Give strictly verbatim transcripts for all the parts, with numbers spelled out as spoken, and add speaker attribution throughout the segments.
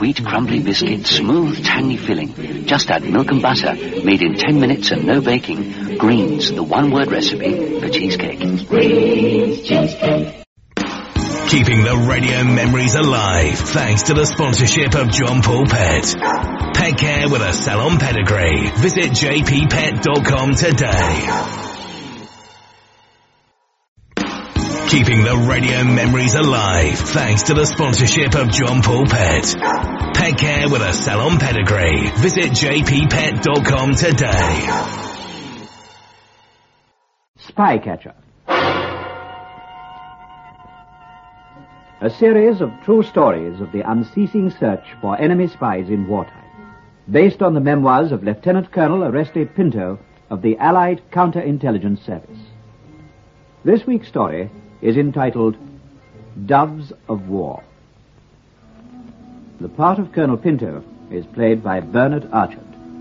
Speaker 1: sweet, crumbly biscuit, smooth, tangy filling. Just add milk and butter, made in ten minutes and no baking. Greens, the one-word recipe for cheesecake.
Speaker 2: Greens cheesecake.
Speaker 3: Keeping the radio memories alive thanks to the sponsorship of John Paul Pet. Pet care with a salon pedigree. Visit j p pet dot com today. Keeping the radio memories alive thanks to the sponsorship of John Paul Pet. Pet care with a salon pedigree. Visit j p pet dot com today.
Speaker 4: Spycatcher. A series of true stories of the unceasing search for enemy spies in wartime, based on the memoirs of Lieutenant Colonel Oreste Pinto of the Allied Counterintelligence Service. This week's story is entitled Doves of War. The part of Colonel Pinto is played by Bernard Archard.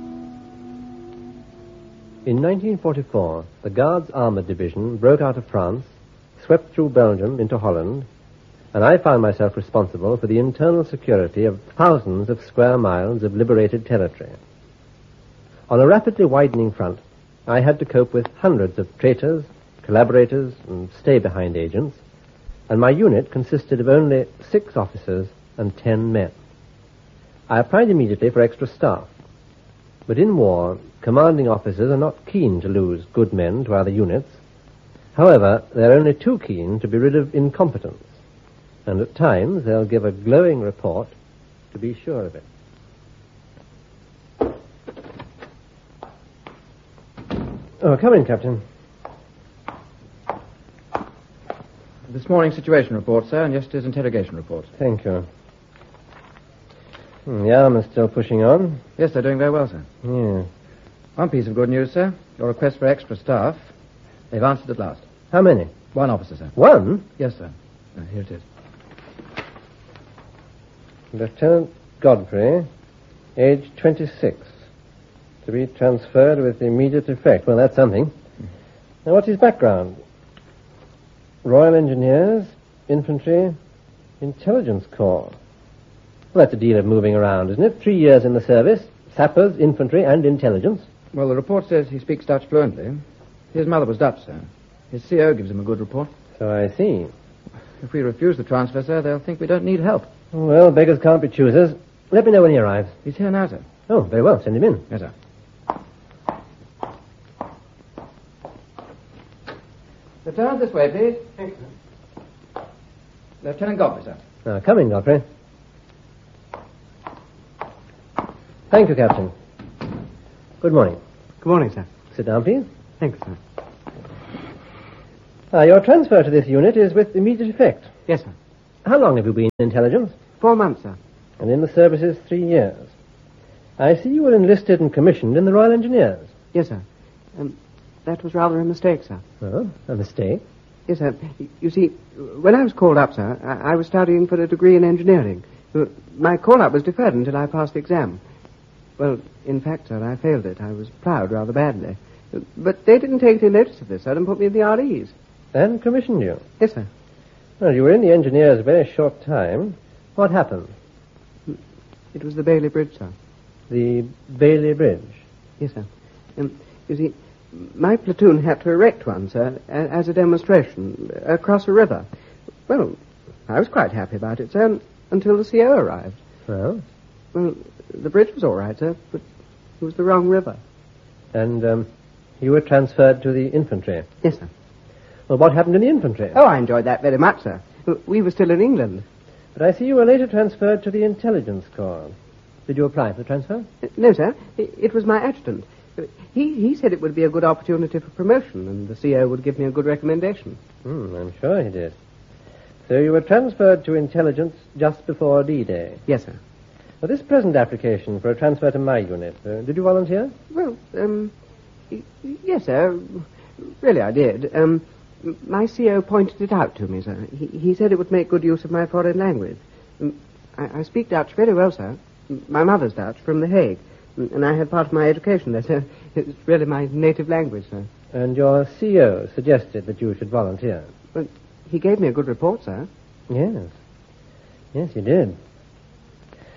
Speaker 5: In nineteen forty-four, the Guards Armored Division broke out of France, swept through Belgium into Holland, and I found myself responsible for the internal security of thousands of square miles of liberated territory. On a rapidly widening front, I had to cope with hundreds of traitors, collaborators, and stay-behind agents, and my unit consisted of only six officers and ten men. I applied immediately for extra staff, but in war, commanding officers are not keen to lose good men to other units. However, they're only too keen to be rid of incompetence, and at times they'll give a glowing report to be sure of it. Oh, come in, Captain.
Speaker 6: This morning's situation report, sir, and yesterday's interrogation report.
Speaker 5: Thank you. Hmm, the arm is still pushing on.
Speaker 6: Yes, they're doing very well, sir.
Speaker 5: Yeah.
Speaker 6: One piece of good news, sir. Your request for extra staff. They've answered at last.
Speaker 5: How many?
Speaker 6: One officer, sir.
Speaker 5: One?
Speaker 6: Yes, sir. Uh, here it is.
Speaker 5: Lieutenant Godfrey, age twenty-six. To be transferred with immediate effect. Well, that's something. Now, what's his background? Royal Engineers, Infantry, Intelligence Corps. Well, that's a deal of moving around, isn't it? Three years in the service, sappers, infantry, and intelligence.
Speaker 6: Well, the report says he speaks Dutch fluently. His mother was Dutch, sir. His C O gives him a good report.
Speaker 5: So I see.
Speaker 6: If we refuse the transfer, sir, they'll think we don't need help.
Speaker 5: Well, beggars can't be choosers. Let me know when he arrives.
Speaker 6: He's here now, sir.
Speaker 5: Oh, very well. Send him in.
Speaker 6: Yes, sir. Lieutenant, this way, please.
Speaker 5: Thank you.
Speaker 6: Lieutenant Godfrey, sir.
Speaker 5: Now, come in, Godfrey. Thank you, Captain. Good morning.
Speaker 7: Good morning, sir.
Speaker 5: Sit down, please.
Speaker 7: Thank you, sir.
Speaker 5: Uh, your transfer to this unit is with immediate effect.
Speaker 7: Yes, sir.
Speaker 5: How long have you been in intelligence?
Speaker 7: Four months, sir.
Speaker 5: And in the services, three years. I see you were enlisted and commissioned in the Royal Engineers.
Speaker 7: Yes, sir. Um, that was rather a mistake, sir.
Speaker 5: Oh, a mistake?
Speaker 7: Yes, sir. You see, when I was called up, sir, I, I was studying for a degree in engineering. My call-up was deferred until I passed the exam. Well, in fact, sir, I failed it. I was ploughed rather badly. But they didn't take any notice of this, sir, and put me in the R Es.
Speaker 5: And commissioned you?
Speaker 7: Yes, sir.
Speaker 5: Well, you were in the engineers a very short time. What happened?
Speaker 7: It was the Bailey Bridge, sir.
Speaker 5: The Bailey Bridge?
Speaker 7: Yes, sir. Um, you see, my platoon had to erect one, sir, as a demonstration, across a river. Well, I was quite happy about it, sir, until the C O arrived.
Speaker 5: Well?
Speaker 7: Well, the bridge was all right, sir, but it was the wrong river.
Speaker 5: And, um, you were transferred to the infantry?
Speaker 7: Yes, sir.
Speaker 5: Well, what happened in the infantry?
Speaker 7: Oh, I enjoyed that very much, sir. We were still in England.
Speaker 5: But I see you were later transferred to the intelligence corps. Did you apply for the transfer?
Speaker 7: Uh, no, sir. It, it was my adjutant. He he said it would be a good opportunity for promotion, and the C O would give me a good recommendation.
Speaker 5: Hmm, I'm sure he did. So you were transferred to intelligence just before D-Day?
Speaker 7: Yes, sir.
Speaker 5: Now, this present application for a transfer to my unit, uh, did you volunteer?
Speaker 7: Well, um, y- yes, sir. Really, I did. Um, my C O pointed it out to me, sir. He, he said it would make good use of my foreign language. Um, I, I speak Dutch very well, sir. My mother's Dutch, from The Hague. And I had part of my education there, sir. It's really my native language, sir.
Speaker 5: And your C O suggested that you should volunteer?
Speaker 7: Well, he gave me a good report, sir.
Speaker 5: Yes. Yes, he did.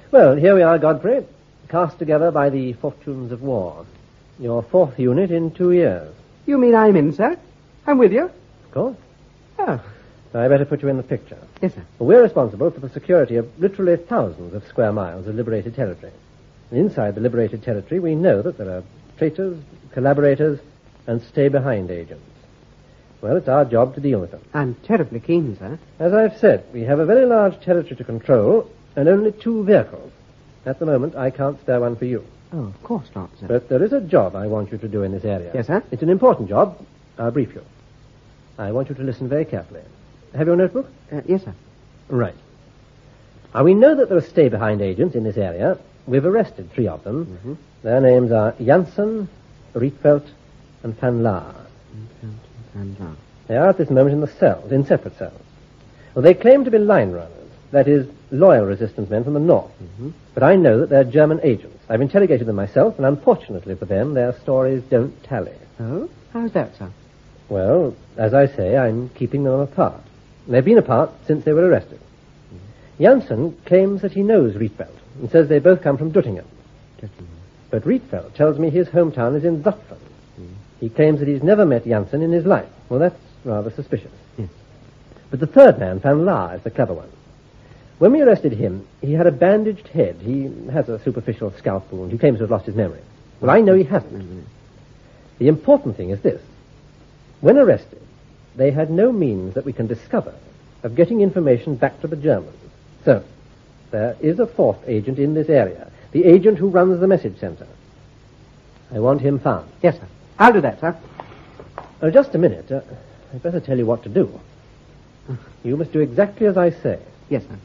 Speaker 5: Well, here we are, Godfrey, cast together by the fortunes of war. Your fourth unit in two years.
Speaker 7: You mean I'm in, sir? I'm with you?
Speaker 5: Of course.
Speaker 7: Oh,
Speaker 5: Now, I better put you in the picture.
Speaker 7: yes, sir.
Speaker 5: We're responsible for the security of literally thousands of square miles of liberated territory. And inside the liberated territory, we know that there are traitors, collaborators, and stay-behind agents. Well, it's our job to deal with them.
Speaker 7: I'm terribly keen, sir.
Speaker 5: As I've said, we have a very large territory to control and only two vehicles. At the moment, I can't spare one for you.
Speaker 7: Oh, of course not, sir.
Speaker 5: But there is a job I want you to do in this area.
Speaker 7: Yes, sir?
Speaker 5: It's an important job. I'll brief you. I want you to listen very carefully. Have you a notebook?
Speaker 7: Uh, yes, sir.
Speaker 5: Right. Now, we know that there are stay-behind agents in this area. We've arrested three of them.
Speaker 7: Mm-hmm.
Speaker 5: Their names are Janssen, Rietveld, and Van Laar.
Speaker 7: And now.
Speaker 5: They are at this moment in the cells, in separate cells. Well, they claim to be line runners, that is, loyal resistance men from the north.
Speaker 7: Mm-hmm.
Speaker 5: But I know that they're German agents. I've interrogated them myself, and unfortunately for them, their stories don't tally.
Speaker 7: Oh? How's that, sir?
Speaker 5: Well, as I say, I'm keeping them apart. They've been apart since they were arrested. Mm-hmm. Janssen claims that he knows Rietveld and says they both come from Duttingen. But Rietveld tells me his hometown is in Zutphen. Mm. He claims that he's never met Janssen in his life. Well, that's rather suspicious.
Speaker 7: Yes.
Speaker 5: But the third man, Van Laar, is the clever one. When we arrested him, he had a bandaged head. He has a superficial scalp wound. He claims to have lost his memory. Well, I know he hasn't. Mm-hmm. The important thing is this. When arrested, they had no means that we can discover of getting information back to the Germans. So, there is a fourth agent in this area, the agent who runs the message center. I want him found.
Speaker 7: Yes, sir. I'll do that, sir.
Speaker 5: Oh, just a minute. Uh, I'd better tell you what to do. You must do exactly as I say.
Speaker 7: Yes, sir.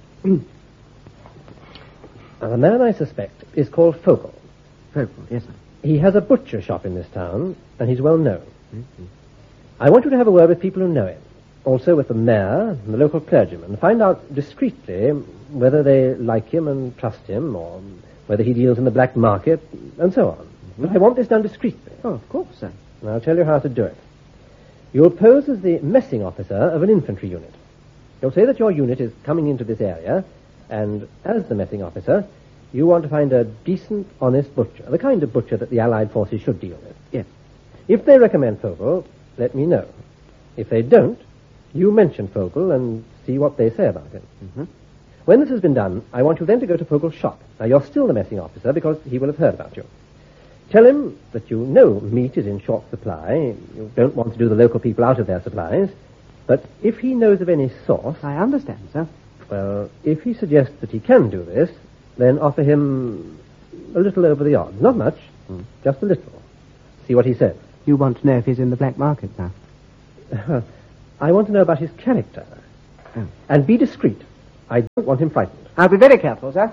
Speaker 5: Now, the man I suspect is called Vogel.
Speaker 7: Vogel, yes, sir.
Speaker 5: He has a butcher shop in this town, and he's well known.
Speaker 7: Mm-hmm.
Speaker 5: I want you to have a word with people who know him. Also with the mayor and the local clergyman. Find out discreetly whether they like him and trust him, or whether he deals in the black market, and so on. Mm-hmm. But I want this done discreetly.
Speaker 7: Oh, of course, sir.
Speaker 5: And I'll tell you how to do it. You'll pose as the messing officer of an infantry unit. You'll say that your unit is coming into this area, and as the messing officer, you want to find a decent, honest butcher, the kind of butcher that the Allied forces should deal with.
Speaker 7: Yes.
Speaker 5: If they recommend Vogel, let me know. If they don't, you mention Vogel and see what they say about him.
Speaker 7: Mm-hmm.
Speaker 5: When this has been done, I want you then to go to Vogel's shop. Now, you're still the messing officer because he will have heard about you. Tell him that you know meat is in short supply. You don't want to do the local people out of their supplies. But if he knows of any source...
Speaker 7: I understand, sir.
Speaker 5: Well, if he suggests that he can do this, then offer him a little over the odds. Not much, mm. just a little. See what he says.
Speaker 7: You want to know if he's in the black market now?
Speaker 5: I want to know about his character.
Speaker 7: Oh.
Speaker 5: And be discreet. I don't want him frightened.
Speaker 7: I'll be very careful, sir.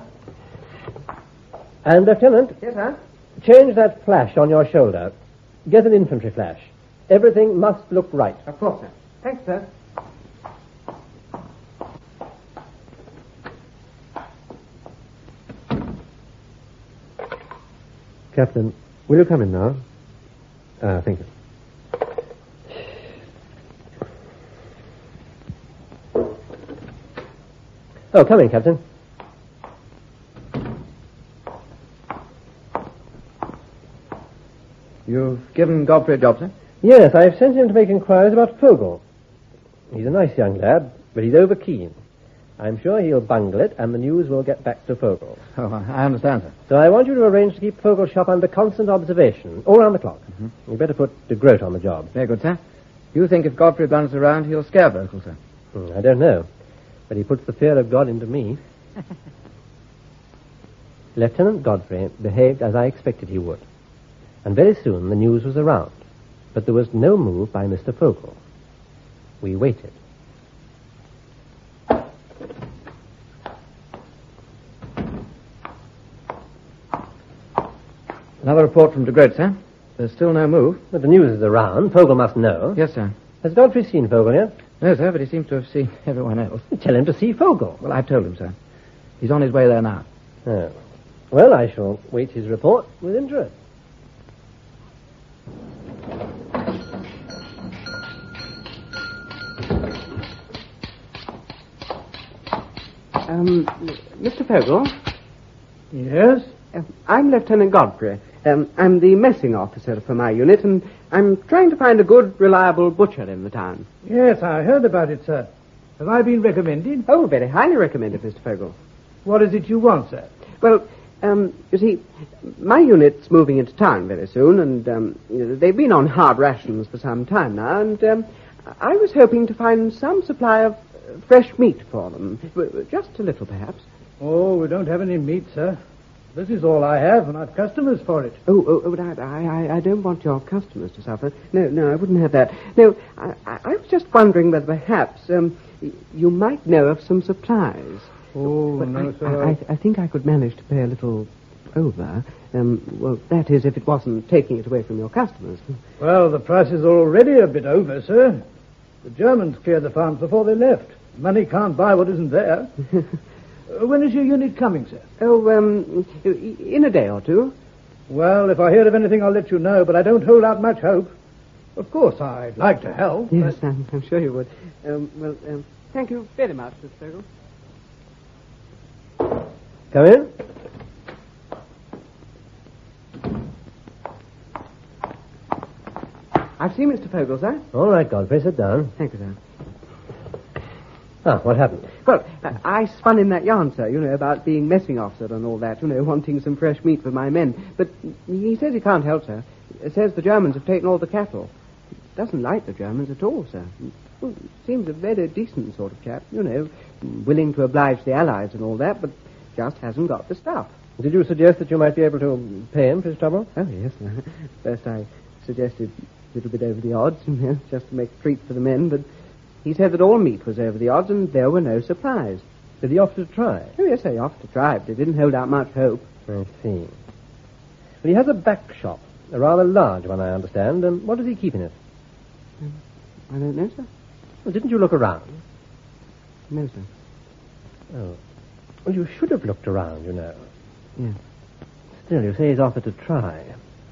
Speaker 5: And, Lieutenant...
Speaker 7: Yes, sir?
Speaker 5: Change that flash on your shoulder. Get an infantry flash. Everything must look right.
Speaker 7: Of course, sir. Thanks, sir.
Speaker 5: Captain, will you come in now? Uh, thank you. Oh, come in, Captain.
Speaker 6: You've given Godfrey a job, sir?
Speaker 5: Yes, I've sent him to make inquiries about Vogel. He's a nice young lad, but he's over keen. I'm sure he'll bungle it, and the news will get back to Vogel.
Speaker 6: Oh, I understand, sir.
Speaker 5: So I want you to arrange to keep Vogel's shop under constant observation, all round the clock. Mm-hmm. You'd better put de Groot on the job.
Speaker 6: Very good, sir. You think if Godfrey runs around, he'll scare Vogel, sir?
Speaker 5: Hmm, I don't know, but he puts the fear of God into me. Lieutenant Godfrey behaved as I expected he would, and very soon the news was around, but there was no move by Mister Vogel. We waited.
Speaker 6: Another report from de Groot, sir. There's still no move.
Speaker 5: But the news is around. Vogel must know.
Speaker 6: Yes, sir.
Speaker 5: Has Godfrey seen Vogel yet?
Speaker 6: No, sir, but he seems to have seen everyone else.
Speaker 5: Tell him to see Vogel.
Speaker 6: Well, I've told him, sir. He's on his way there now.
Speaker 5: Oh. Well, I shall wait his report with interest.
Speaker 7: Um, Mister Vogel,
Speaker 8: Yes?
Speaker 7: Uh, I'm Lieutenant Godfrey. Um, I'm the messing officer for my unit, and I'm trying to find a good, reliable butcher in the town.
Speaker 8: Yes, I heard about it, sir. Have I been recommended?
Speaker 7: Oh, very highly recommended, Mister Fogel.
Speaker 8: What is it you want, sir?
Speaker 7: Well, um, you see, my unit's moving into town very soon, and um, you know, they've been on hard rations for some time now, and um, I was hoping to find some supply of uh, fresh meat for them. Just a little, perhaps.
Speaker 8: Oh, we don't have any meat, sir. This is all I have, and I've customers for it.
Speaker 7: Oh, oh, oh but I, I, I don't want your customers to suffer. No, no, I wouldn't have that. No, I, I, I was just wondering whether perhaps um, you might know of some supplies.
Speaker 8: Oh,
Speaker 7: but
Speaker 8: no,
Speaker 7: I,
Speaker 8: sir.
Speaker 7: I, I, I think I could manage to pay a little over. Um, well, that is, if it wasn't taking it away from your customers.
Speaker 8: Well, the prices are already a bit over, sir. The Germans cleared the farms before they left. Money can't buy what isn't there. uh, when is your unit coming, sir?
Speaker 7: Oh, um, in a day or two.
Speaker 8: Well, if I hear of anything, I'll let you know, but I don't hold out much hope. Of course, I'd like to help.
Speaker 7: Yes,
Speaker 8: but...
Speaker 7: I'm, I'm sure you would. Um, well, um, thank you very much, Mister Fogel.
Speaker 5: Come in.
Speaker 7: I've seen Mister Fogel, sir.
Speaker 5: All right, Godfrey, sit down.
Speaker 7: Thank you, sir.
Speaker 5: Ah, what happened?
Speaker 7: Well, uh, I spun in that yarn, sir, you know, about being messing officer and all that, you know, wanting some fresh meat for my men. But he says he can't help, sir. He says the Germans have taken all the cattle. He doesn't like the Germans at all, sir. Well, seems a very decent sort of chap, you know, willing to oblige the Allies and all that, but just hasn't got the stuff.
Speaker 5: Did you suggest that you might be able to pay him for his trouble?
Speaker 7: Oh, yes, sir. First I suggested a little bit over the odds, you know, just to make a treat for the men, but he said that all meat was over the odds and there were no supplies.
Speaker 5: Did he offer to try?
Speaker 7: Oh, yes, sir, he offered to try, but he didn't hold out much hope.
Speaker 5: I see. Well, he has a back shop, a rather large one, I understand. Um, what does he keep in it?
Speaker 7: Um, I don't know, sir.
Speaker 5: Well, didn't you look around?
Speaker 7: No, sir.
Speaker 5: Oh. Well, you should have looked around, you know.
Speaker 7: Yes.
Speaker 5: Still, you say he's offered to try.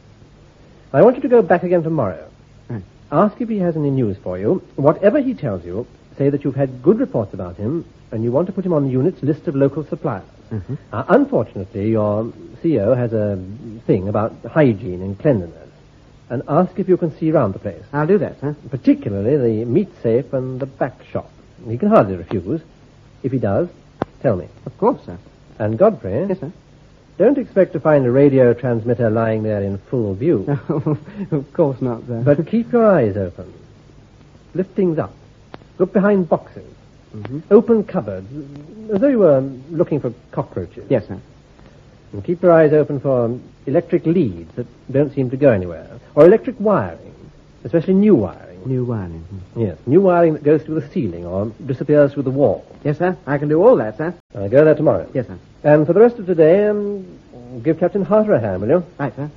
Speaker 5: I want you to go back again tomorrow.
Speaker 7: Right.
Speaker 5: Ask if he has any news for you. Whatever he tells you, say that you've had good reports about him and you want to put him on the unit's list of local suppliers.
Speaker 7: Mm-hmm.
Speaker 5: Uh, unfortunately, your C O has a thing about hygiene and cleanliness. And ask if you can see round the place.
Speaker 7: I'll do that, sir.
Speaker 5: Particularly the meat safe and the back shop. He can hardly refuse. If he does, tell me.
Speaker 7: Of course, sir.
Speaker 5: And Godfrey...
Speaker 7: Yes, sir.
Speaker 5: Don't expect to find a radio transmitter lying there in full view.
Speaker 7: Of course not, sir.
Speaker 5: But keep your eyes open. Lift things up. Look behind boxes.
Speaker 7: Mm-hmm.
Speaker 5: Open cupboards, as though you were looking for cockroaches.
Speaker 7: Yes, sir.
Speaker 5: And keep your eyes open for electric leads that don't seem to go anywhere. Or electric wiring, especially new wiring.
Speaker 7: New wiring.
Speaker 5: Yes, new wiring that goes through the ceiling or disappears through the wall.
Speaker 7: Yes, sir. I can do all that, sir.
Speaker 5: I'll go there tomorrow.
Speaker 7: Yes, sir.
Speaker 5: And for the rest of today, um, give Captain Harter a hand, will you?
Speaker 7: Right, sir.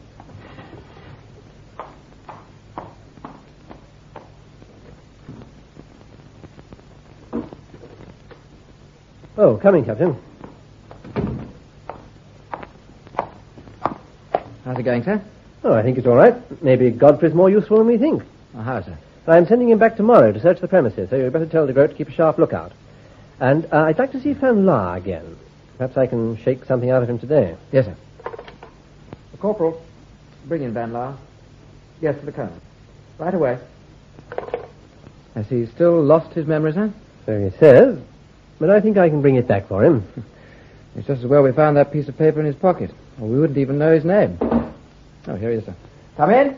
Speaker 5: Oh, coming, Captain.
Speaker 6: How's it going, sir?
Speaker 5: Oh, I think it's all right. Maybe Godfrey's more useful than we think.
Speaker 6: Oh, how, sir?
Speaker 5: I'm sending him back tomorrow to search the premises, so you'd better tell de Groot to keep a sharp lookout. And uh, I'd like to see Fanlar again. Perhaps I can shake something out of him today.
Speaker 6: Yes, sir. The corporal, bring in Van Laar. Yes, for the colonel. Right away. Has he still lost his memory, sir?
Speaker 5: So he says, but I think I can bring it back for him.
Speaker 6: It's just as well we found that piece of paper in his pocket, or we wouldn't even know his name. Oh, here he is, sir. Come in.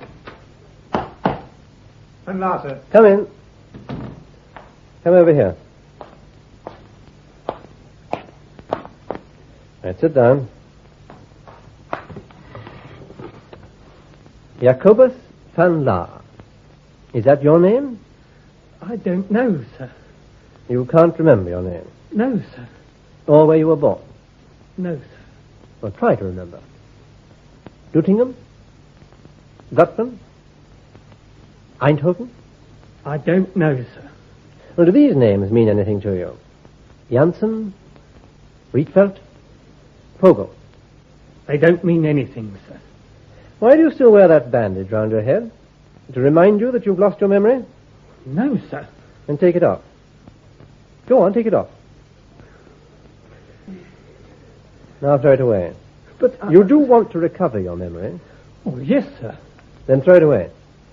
Speaker 8: And now, sir.
Speaker 5: Come in. Come over here. Right, sit down. Jacobus van Laar. Is that your name?
Speaker 8: I don't know, sir.
Speaker 5: You can't remember your name?
Speaker 8: No, sir.
Speaker 5: Or where you were born?
Speaker 8: No, sir.
Speaker 5: Well, try to remember. Duttingham? Gutman? Eindhoven?
Speaker 8: I don't know, sir.
Speaker 5: Well, do these names mean anything to you? Janssen? Rietveld? Vogel?
Speaker 8: They don't mean anything, sir.
Speaker 5: Why do you still wear that bandage round your head? To remind you that you've lost your memory?
Speaker 8: No, sir.
Speaker 5: Then take it off. Go on, take it off. Now throw it away.
Speaker 8: But I...
Speaker 5: You do want to recover your memory.
Speaker 8: Oh, yes, sir.
Speaker 5: Then throw it away.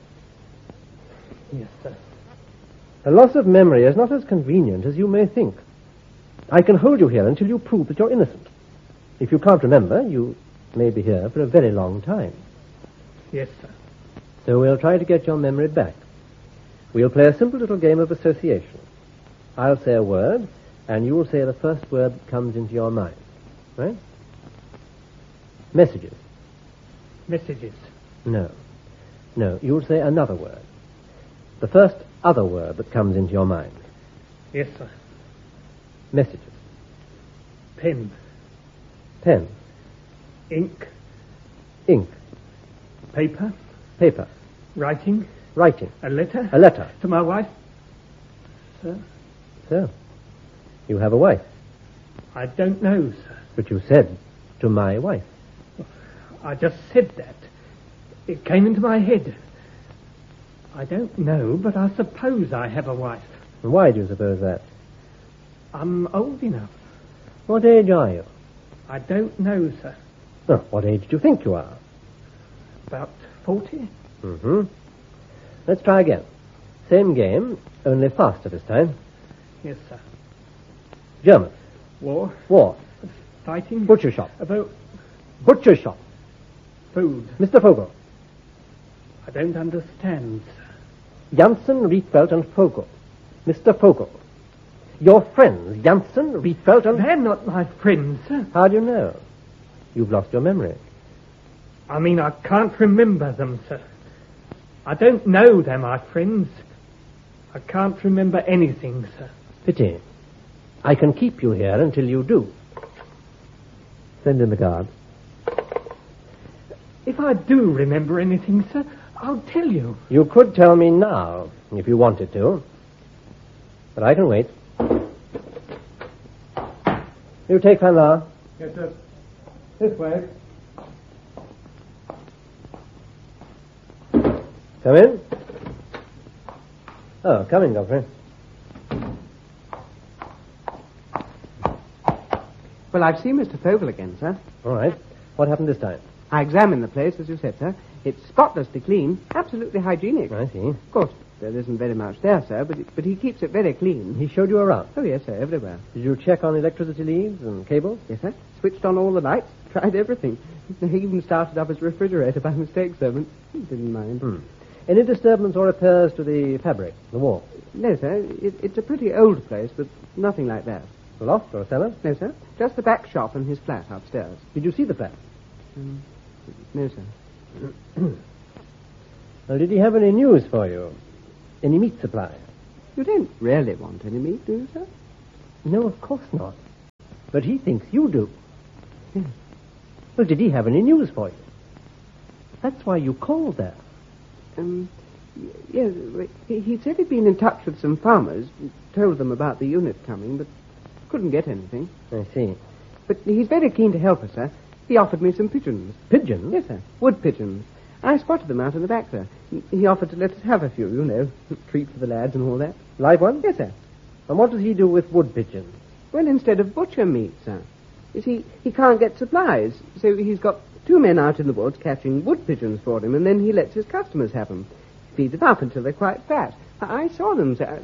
Speaker 8: Yes, sir.
Speaker 5: A loss of memory is not as convenient as you may think. I can hold you here until you prove that you're innocent. If you can't remember, you may be here for a very long time.
Speaker 8: Yes, sir.
Speaker 5: So we'll try to get your memory back. We'll play a simple little game of association. I'll say a word, and you'll say the first word that comes into your mind. Right? Messages.
Speaker 8: Messages.
Speaker 5: No. No, you'll say another word. The first other word that comes into your mind.
Speaker 8: Yes, sir.
Speaker 5: Messages.
Speaker 8: Pen.
Speaker 5: Pen.
Speaker 8: Ink.
Speaker 5: Ink.
Speaker 8: Paper.
Speaker 5: Paper.
Speaker 8: Writing.
Speaker 5: Writing.
Speaker 8: A letter.
Speaker 5: A letter.
Speaker 8: To my wife. Sir?
Speaker 5: So, you have a wife.
Speaker 8: I don't know, sir.
Speaker 5: But you said, to my wife.
Speaker 8: I just said that. It came into my head. I don't know, but I suppose I have a wife.
Speaker 5: And why do you suppose that?
Speaker 8: I'm old enough.
Speaker 5: What age are you?
Speaker 8: I don't know, sir.
Speaker 5: Oh, what age do you think you are?
Speaker 8: About forty?
Speaker 5: Mm-hmm. Let's try again. Same game, only faster this time.
Speaker 8: Yes, sir.
Speaker 5: German.
Speaker 8: War?
Speaker 5: War.
Speaker 8: Fighting?
Speaker 5: Butcher shop.
Speaker 8: About
Speaker 5: Butcher shop.
Speaker 8: food.
Speaker 5: Mister Vogel.
Speaker 8: I don't understand, sir.
Speaker 5: Janssen, Rietveld, and Vogel. Mister Vogel. Your friends, Janssen, Rietveld, and...
Speaker 8: They're not my friends, sir.
Speaker 5: How do you know? You've lost your memory.
Speaker 8: I mean, I can't remember them, sir. I don't know they're my friends. I can't remember anything, sir.
Speaker 5: Pity. I can keep you here until you do. Send in the guards.
Speaker 8: If I do remember anything, sir, I'll tell you.
Speaker 5: You could tell me now, if you wanted to. But I can wait. You take Van Laar.
Speaker 8: Yes, sir. This way.
Speaker 5: Come in. Oh, come in, Godfrey.
Speaker 7: Well, I've seen Mister Fogel again, sir.
Speaker 5: All right. What happened this time?
Speaker 7: I examined the place, as you said, sir. It's spotlessly clean, absolutely hygienic.
Speaker 5: I see.
Speaker 7: Of course, there isn't very much there, sir, but but he keeps it very clean.
Speaker 5: He showed you around?
Speaker 7: Oh, yes, sir, everywhere.
Speaker 5: Did you check on electricity leads and cables?
Speaker 7: Yes, sir. Switched on all the lights, tried everything. He even started up his refrigerator by mistake, sir, but he didn't mind.
Speaker 5: Hmm. Any disturbance or repairs to the fabric, the wall?
Speaker 7: No, sir. It, it's a pretty old place, but nothing like that.
Speaker 5: A loft or a cellar?
Speaker 7: No, sir. Just the back shop and his flat upstairs.
Speaker 5: Did you see the flat?
Speaker 7: Um, no, sir.
Speaker 5: Well, did he have any news for you? Any meat supply?
Speaker 7: You don't really want any meat, do you, sir?
Speaker 5: No, of course not. But he thinks you do.
Speaker 7: Yes.
Speaker 5: Well, did he have any news for you? That's why you called there.
Speaker 7: Um, y- yes, he, he said he'd been in touch with some farmers, told them about the unit coming, but couldn't get anything.
Speaker 5: I see.
Speaker 7: But he's very keen to help us, sir. He offered me some pigeons.
Speaker 5: Pigeons?
Speaker 7: Yes, sir. Wood pigeons. I spotted them out in the back, sir. He offered to let us have a few, you know. Treat for the lads and all that.
Speaker 5: Live ones?
Speaker 7: Yes, sir.
Speaker 5: And what does he do with wood pigeons?
Speaker 7: Well, instead of butcher meat, sir. You see, he can't get supplies, so he's got two men out in the woods catching wood pigeons for him, and then he lets his customers have them. Feed them up until they're quite fat. I, I saw them, sir.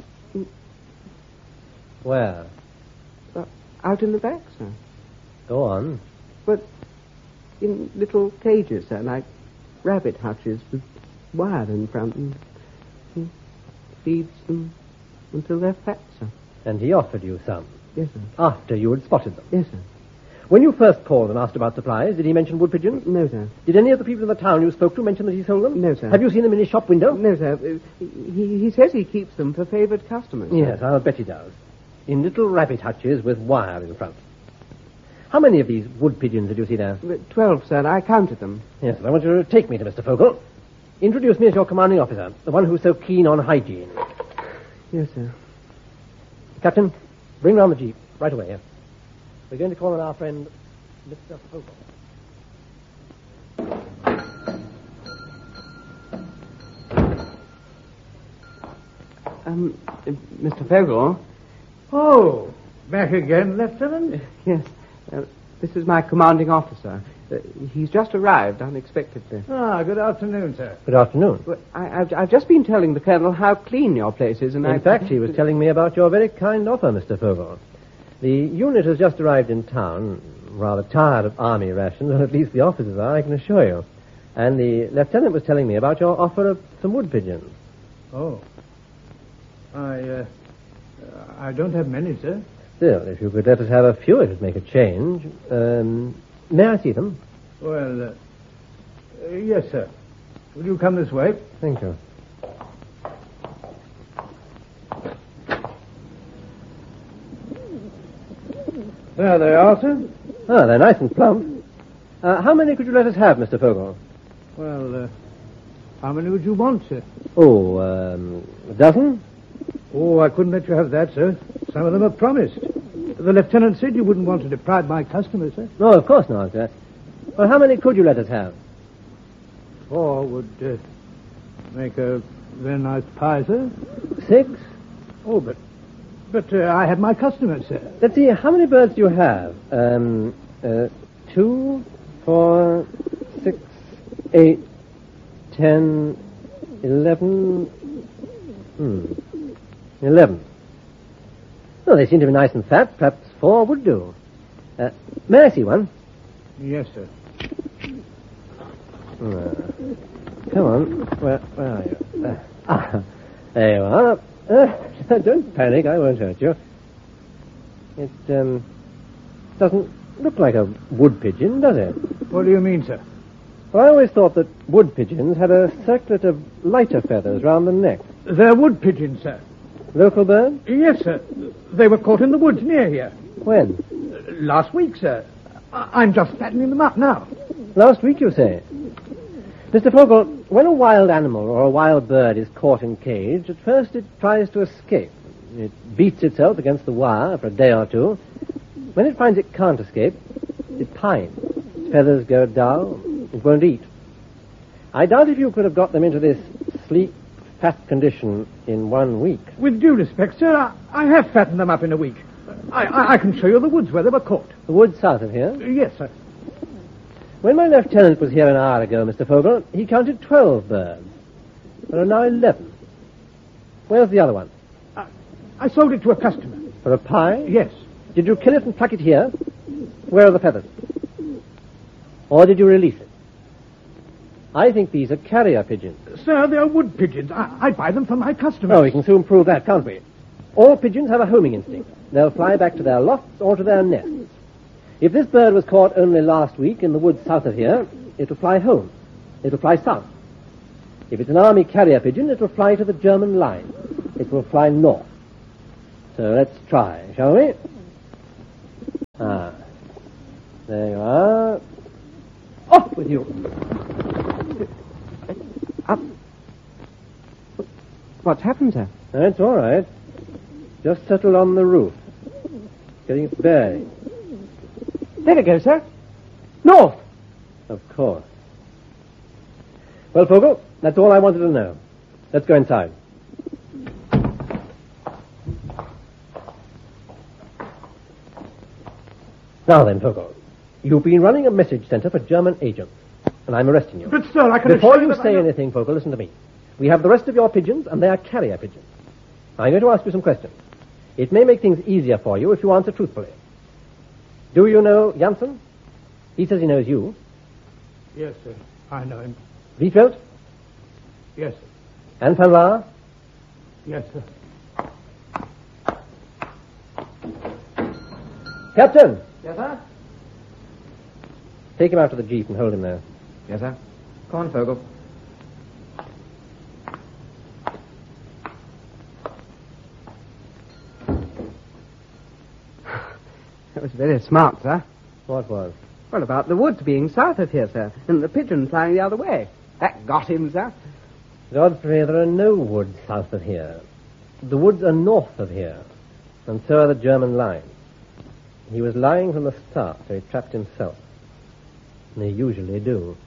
Speaker 5: Where?
Speaker 7: Uh, out in the back, sir.
Speaker 5: Go on.
Speaker 7: But in little cages, sir, like rabbit hutches with wire in front, and he feeds them until they're fat, sir.
Speaker 5: And he offered you some?
Speaker 7: Yes, sir.
Speaker 5: After you had spotted them?
Speaker 7: Yes, sir.
Speaker 5: When you first called and asked about supplies, did he mention wood pigeons?
Speaker 7: No, sir.
Speaker 5: Did any of the people in the town you spoke to mention that he sold them?
Speaker 7: No, sir.
Speaker 5: Have you seen them in his shop window?
Speaker 7: No, sir. Uh, He, he says he keeps them for favoured customers. sir.
Speaker 5: Yes, I'll bet he does. In little rabbit hutches with wire in front. How many of these wood pigeons did you see there?
Speaker 7: Uh, Twelve, sir. I counted them.
Speaker 5: Yes, I want you to take me to Mister Fogel. Introduce me as your commanding officer, the one who's so keen on hygiene.
Speaker 7: Yes, sir.
Speaker 5: Captain, bring round the jeep right away. Yes. We're going to call on our friend, Mister Fogel.
Speaker 7: Um, uh, Mister Fogel?
Speaker 8: Oh, back again, Lieutenant?
Speaker 7: Yes. Uh, this is my commanding officer. Uh, he's just arrived unexpectedly.
Speaker 8: Ah, good afternoon, sir.
Speaker 5: Good afternoon.
Speaker 7: Well, I, I've, I've just been telling the colonel how clean your place is, and
Speaker 5: In
Speaker 7: I...
Speaker 5: fact, he was telling me about your very kind offer, Mister Fogel. The unit has just arrived in town, rather tired of army rations, or at least the officers are, I can assure you. And the lieutenant was telling me about your offer of some wood pigeons.
Speaker 8: Oh. I, uh, I don't have many, sir.
Speaker 5: Still, if you could let us have a few, it would make a change. Um, may I see them?
Speaker 8: Well, uh, uh, yes, sir. Will you come this way?
Speaker 5: Thank you.
Speaker 8: There they are, sir.
Speaker 5: Ah, they're nice and plump. Uh, how many could you let us have, Mister Fogel?
Speaker 8: Well, uh, how many would you want, sir?
Speaker 5: Oh, um, a dozen?
Speaker 8: Oh, I couldn't let you have that, sir. Some of them are promised. The lieutenant said you wouldn't want to deprive my customers, sir.
Speaker 5: No, of course not, sir. Well, how many could you let us have?
Speaker 8: Four would uh, make a very nice pie, sir.
Speaker 5: Six?
Speaker 8: Oh, but but uh, I had my customers, sir.
Speaker 5: Let's see, how many birds do you have? Um, uh, two, four, six, eight, ten, eleven. Hmm. Eleven. Well, they seem to be nice and fat. Perhaps four would do. Uh, may I see one?
Speaker 8: Yes, sir.
Speaker 5: Uh, come on. Where, where are you? Uh, ah, there you are. Uh, don't panic. I won't hurt you. It um, doesn't look like a wood pigeon, does it?
Speaker 8: What do you mean, sir?
Speaker 5: Well, I always thought that wood pigeons had a circlet of lighter feathers round the neck.
Speaker 8: They're wood pigeons, sir.
Speaker 5: Local bird?
Speaker 8: Yes, sir. They were caught in the woods near here.
Speaker 5: When?
Speaker 8: Uh, last week, sir. I- I'm just fattening them up now.
Speaker 5: Last week, you say? Mister Fogel, when a wild animal or a wild bird is caught in cage, at first it tries to escape. It beats itself against the wire for a day or two. When it finds it can't escape, it pines. Its feathers go dull. It won't eat. I doubt if you could have got them into this sleek, fat condition in one week.
Speaker 8: With due respect, sir, I, I have fattened them up in a week. I, I, I can show you the woods where they were caught.
Speaker 5: The woods south of here?
Speaker 8: Uh, yes, sir.
Speaker 5: When my lieutenant was here an hour ago, Mister Fogel, he counted twelve birds. There are now eleven. Where's the other one?
Speaker 8: I, I sold it to a customer.
Speaker 5: For a pie?
Speaker 8: Yes.
Speaker 5: Did you kill it and pluck it here? Where are the feathers? Or did you release it? I think these are carrier pigeons.
Speaker 8: Sir, they're wood pigeons. I, I buy them for my customers.
Speaker 5: Oh, we can soon prove that, can't we? All pigeons have a homing instinct. They'll fly back to their lofts or to their nests. If this bird was caught only last week in the woods south of here, it'll fly home. It'll fly south. If it's an army carrier pigeon, it'll fly to the German line. It will fly north. So let's try, shall we? Ah. There you are. Off with you.
Speaker 7: Up. What's happened, sir?
Speaker 5: That's all right. Just settled on the roof. Getting its bearings.
Speaker 7: There it goes, sir. North.
Speaker 5: Of course. Well, Fogel, that's all I wanted to know. Let's go inside. Now then, Fogel, you've been running a message center for German agents, and I'm arresting you.
Speaker 8: But, sir, I can
Speaker 5: Before
Speaker 8: assure
Speaker 5: you
Speaker 8: that
Speaker 5: say
Speaker 8: I...
Speaker 5: anything, Fogel, listen to me. We have the rest of your pigeons, and they are carrier pigeons. I'm going to ask you some questions. It may make things easier for you if you answer truthfully. Do you know Janssen? He says he knows you.
Speaker 8: Yes, sir. I know him.
Speaker 5: Wiefeld?
Speaker 8: Yes, sir.
Speaker 5: And Van Laar?
Speaker 8: Yes, sir.
Speaker 5: Captain!
Speaker 6: Yes, sir?
Speaker 5: Take him out to the jeep and hold him there.
Speaker 6: Yes, sir. Come on, Fogel.
Speaker 7: That was very smart, sir.
Speaker 5: What was?
Speaker 7: Well, about the woods being south of here, sir, and the pigeon flying the other way. That got him, sir.
Speaker 5: Godfrey, there are no woods south of here. The woods are north of here, and so are the German lines. He was lying from the start, so he trapped himself. And they usually do.